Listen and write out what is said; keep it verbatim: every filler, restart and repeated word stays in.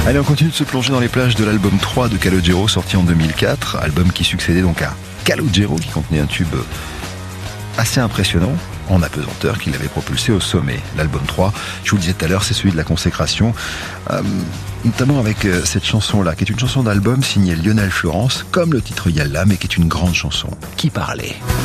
Allez, on continue de se plonger dans les plages de l'album trois de Calogero, sorti en deux mille quatre, album qui succédait donc à Calogero, qui contenait un tube assez impressionnant, en apesanteur, qui l'avait propulsé au sommet. L'album trois, je vous le disais tout à l'heure, c'est celui de la consécration, euh, notamment avec euh, cette chanson-là, qui est une chanson d'album signée Lionel Florence, comme le titre Yalla, mais qui est une grande chanson. Qui parlait ?